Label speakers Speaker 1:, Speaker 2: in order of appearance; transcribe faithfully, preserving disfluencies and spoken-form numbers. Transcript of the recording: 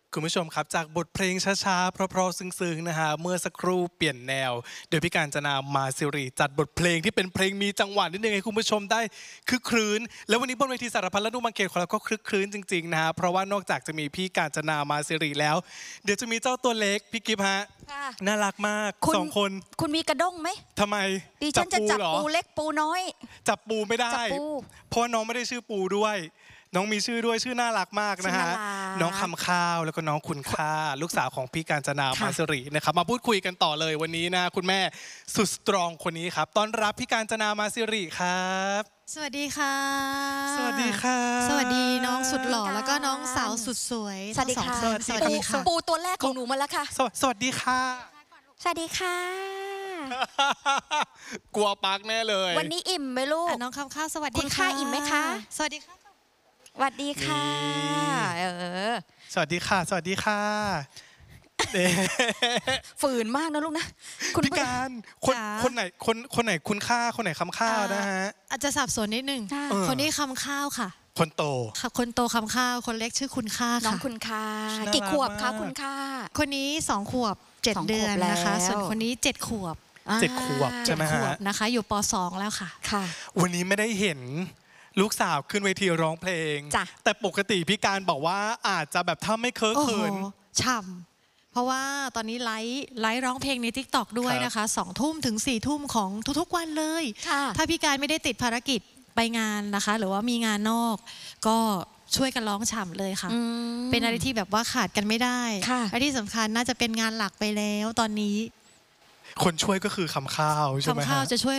Speaker 1: คุณผู้ชมครับจากบทเพลงช้าๆเพราะๆซึ้งๆนะฮะเมื่อสักครู่เปลี่ยนแนวโดยพี่การจนามาสิริจัดบทเพลงที่เป็นเพลงมีจังหวะนิดนึงให้คุณผู้ชมได้คึกครื้นแล้ววันนี้บนเวทีสารพัดและนุ่มมังเกตของเราก็คึกครื้นจริงๆนะฮะเพราะว่านอกจากจะมีพี่การจนามาสิริแล้วเดี๋ยวจะมีเจ้าตัวเล็กพี่กิฟต์ฮะน่ารักมากสองคน
Speaker 2: คุณมีกระด้งไหม
Speaker 1: ทำไม
Speaker 2: ดิฉันจะจับปูเล็กปูน้อย
Speaker 1: จับปูไม่ได้เพราะน้องไม่ได้ชื่อปูด้วยน้องมีชื่อด้วยชื่อน่ารักมากนะฮะน้องคำข้าวแล้วก็น้องคุณค่าลูกสาวของพี่การจนามาสิรินะครับมาพูดคุยกันต่อเลยวันนี้นะคุณแม่สุดสตรองคนนี้ครับต้อนรับพี่การจนามาสิริครับ
Speaker 3: สวัสดีค่ะ
Speaker 1: สวัสดีค่ะ
Speaker 3: สวัสดีน้องสุดหล่อแล้วก็น้องสาวสุดสวย
Speaker 2: สวัสดีค่ะ
Speaker 3: สวัสดีค่ะ
Speaker 2: ปูตัวแรกของหนูมาแล้วค่ะ
Speaker 1: สวัสดีค่ะ
Speaker 2: สวัสดีค่ะ
Speaker 1: กลัวปักแน่เลย
Speaker 2: วันนี้อิ่มไหมลูก
Speaker 3: น้องคำข้าวสวัสดี
Speaker 2: คุณค่าอิ่มไหมคะ
Speaker 3: สวัสดีค่ะ
Speaker 2: สวัสดีค่ะเออ
Speaker 1: สวัสดีค่ะสวัสดีค่ะ
Speaker 3: ฝืนมากนะลูกนะ
Speaker 1: คุณพี่การคนคนไหนคนคนไหนคุณค่าคนไหนคำข้าวนะฮะ
Speaker 3: อาจจะสับสนนิดนึงคนนี้คำข้าวค่ะ
Speaker 1: คนโต
Speaker 3: ค่ะคนโตคำข้าวคนเล็กชื่อคุณค่าค่ะ
Speaker 2: น้องคุณค่ากี่ขวบคะคุณค่า
Speaker 3: คนนี้สองขวบเจ็ดเดือนนะคะส่วนคนนี้เจ็ดขวบ
Speaker 1: เจ็ดขวบใช่ไหมฮะ
Speaker 3: นะคะอยู่ป.สองแล้วค่ะ
Speaker 2: ค่ะ
Speaker 1: วันนี้ไม่ได้เห็นลูกสาวขึ้นเวทีร้องเพลงแต่ปกติพี่การบอกว่าอาจจะแบบถ้าไม่เคิร์ฟเขิน
Speaker 3: ฉ่ำเพราะว่าตอนนี้ไลฟ์ไลฟ์ร้องเพลงใน ติ๊กต็อก ด้วยนะคะสองทุ่มถึงสี่ทุ่มของทุกๆวันเลยถ้าพี่การไม่ได้ติดภารกิจไปงานนะคะหรือว่ามีงานนอกก็ช่วยกันร้องฉ่ำเลยค่ะเป็นอะไรที่แบบว่าขาดกันไม่ได้และที่สำคัญน่าจะเป็นงานหลักไปแล้วตอนนี้
Speaker 1: คนช่วยก็คือคำข้าวใช่ไหมฮะ
Speaker 3: คำข้าวจะช่วย